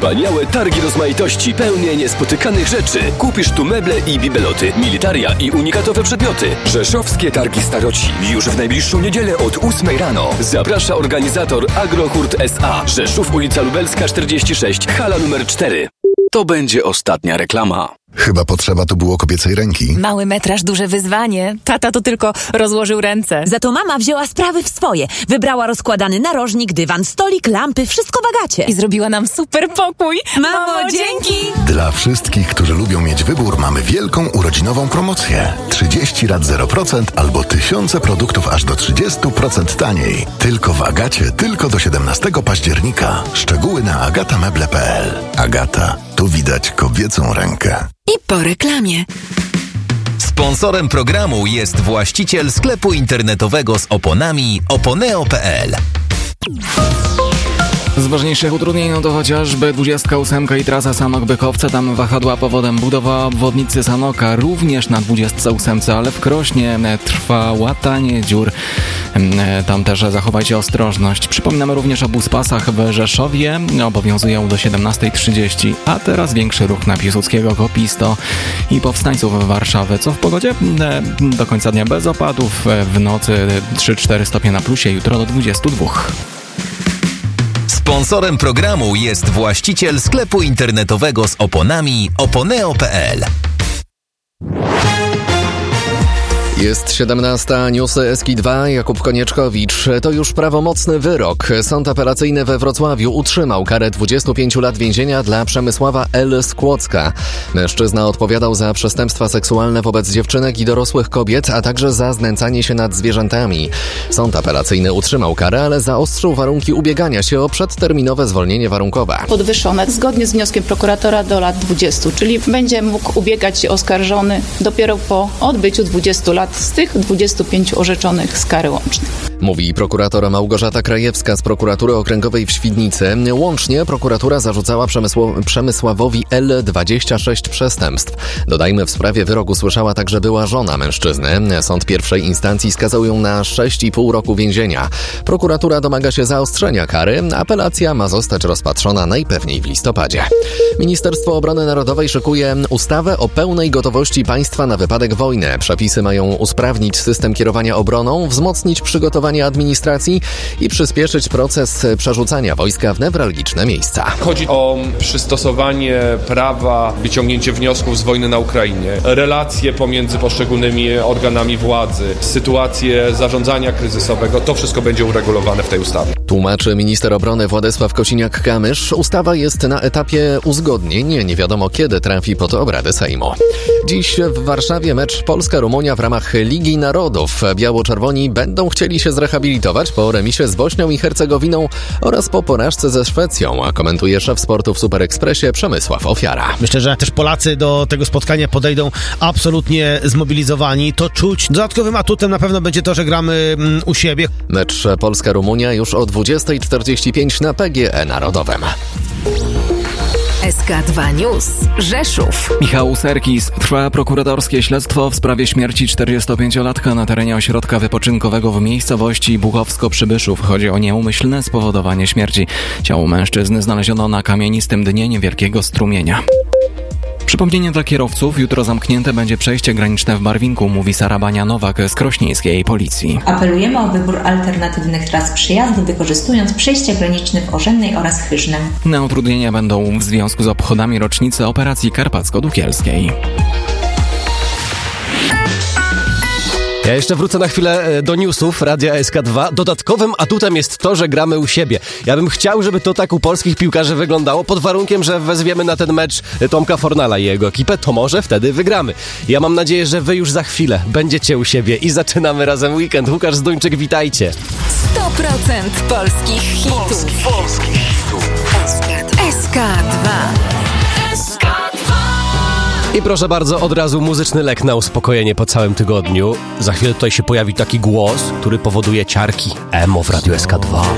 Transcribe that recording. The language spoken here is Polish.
Wspaniałe targi rozmaitości pełne niespotykanych rzeczy. Kupisz tu meble i bibeloty, militaria i unikatowe przedmioty. Rzeszowskie Targi Staroci. Już w najbliższą niedzielę od 8 rano. Zaprasza organizator Agrohurt S.A. Rzeszów, ulica Lubelska 46, hala numer 4. To będzie ostatnia reklama. Chyba potrzeba tu było kobiecej ręki. Mały metraż, duże wyzwanie. Tata to tylko rozłożył ręce. Za to mama wzięła sprawy w swoje. Wybrała rozkładany narożnik, dywan, stolik, lampy, wszystko w Agacie. I zrobiła nam super pokój. Mamo, dzięki! Dla wszystkich, którzy lubią mieć wybór, mamy wielką urodzinową promocję. 30 lat 0% albo tysiące produktów aż do 30% taniej. Tylko w Agacie, tylko do 17 października. Szczegóły na agatameble.pl. Agata, tu widać kobiecą rękę. I po reklamie. Sponsorem programu jest właściciel sklepu internetowego z oponami oponeo.pl. Z ważniejszych utrudnień to chociażby 28 i trasa Sanok-Bychowce. Tam wahadła powodem budowa obwodnicy Sanoka również na 28, ale w Krośnie trwa łatanie dziur. Tam też zachowajcie ostrożność. Przypominamy również o buspasach w Rzeszowie. Obowiązują do 17:30, a teraz większy ruch na Piłsudskiego, Kopisto i Powstańców Warszawy. Co w pogodzie? Do końca dnia bez opadów. W nocy 3-4 stopnie na plusie, jutro do 22. Sponsorem programu jest właściciel sklepu internetowego z oponami oponeo.pl. Jest 17, newsy Eski2, Jakub Konieczkowicz. To już prawomocny wyrok. Sąd apelacyjny we Wrocławiu utrzymał karę 25 lat więzienia dla Przemysława L. Skłocka. Mężczyzna odpowiadał za przestępstwa seksualne wobec dziewczynek i dorosłych kobiet, a także za znęcanie się nad zwierzętami. Sąd apelacyjny utrzymał karę, ale zaostrzył warunki ubiegania się o przedterminowe zwolnienie warunkowe. Podwyższone zgodnie z wnioskiem prokuratora do lat 20, czyli będzie mógł ubiegać się oskarżony dopiero po odbyciu 20 lat z tych 25 orzeczonych z kary łącznej. Mówi prokurator Małgorzata Krajewska z prokuratury okręgowej w Świdnicy. Łącznie prokuratura zarzucała Przemysławowi L. 26 przestępstw. Dodajmy, w sprawie wyrok usłyszała także była żona mężczyzny. Sąd pierwszej instancji skazał ją na 6,5 roku więzienia. Prokuratura domaga się zaostrzenia kary. Apelacja ma zostać rozpatrzona najpewniej w listopadzie. Ministerstwo Obrony Narodowej szykuje ustawę o pełnej gotowości państwa na wypadek wojny. Przepisy mają usprawnić system kierowania obroną, wzmocnić przygotowanie administracji i przyspieszyć proces przerzucania wojska w newralgiczne miejsca. Chodzi o przystosowanie prawa, wyciągnięcie wniosków z wojny na Ukrainie, relacje pomiędzy poszczególnymi organami władzy, sytuację zarządzania kryzysowego. To wszystko będzie uregulowane w tej ustawie. Tłumaczy minister obrony Władysław Kosiniak-Kamysz. Ustawa jest na etapie uzgodnień. Nie wiadomo, kiedy trafi pod obrady Sejmu. Dziś w Warszawie mecz Polska-Rumunia w ramach Ligi Narodów. Biało-czerwoni będą chcieli się zrehabilitować po remisie z Bośnią i Hercegowiną oraz po porażce ze Szwecją, a komentuje szef sportu w Super Expressie Przemysław Ofiara. Myślę, że też Polacy do tego spotkania podejdą absolutnie zmobilizowani. To czuć. Dodatkowym atutem na pewno będzie to, że gramy u siebie. Mecz Polska-Rumunia już o 20:45 na PGE Narodowym. SK2 News. Rzeszów. Michał Serkis. Trwa prokuratorskie śledztwo w sprawie śmierci 45-latka na terenie ośrodka wypoczynkowego w miejscowości Buchowsko-Przybyszów. Chodzi o nieumyślne spowodowanie śmierci. Ciało mężczyzny znaleziono na kamienistym dnie niewielkiego strumienia. Przypomnienie dla kierowców, jutro zamknięte będzie przejście graniczne w Barwinku, mówi Sara Bania-Nowak z krośnieńskiej policji. Apelujemy o wybór alternatywnych tras przejazdu, wykorzystując przejścia graniczne w Orzennej oraz Chyżnem. Na utrudnienia będą w związku z obchodami rocznicy operacji karpacko-dukielskiej. Ja jeszcze wrócę na chwilę do newsów Radia SK2. Dodatkowym atutem jest to, że gramy u siebie. Ja bym chciał, żeby to tak u polskich piłkarzy wyglądało, pod warunkiem, że wezwiemy na ten mecz Tomka Fornala i jego ekipę, to może wtedy wygramy. Ja mam nadzieję, że wy już za chwilę będziecie u siebie i zaczynamy razem weekend. Łukasz Zduńczyk, witajcie. 100% polskich hitów. SK2. I proszę bardzo, od razu muzyczny lek na uspokojenie po całym tygodniu. Za chwilę tutaj się pojawi taki głos, który powoduje ciarki emo w Radiu SK2.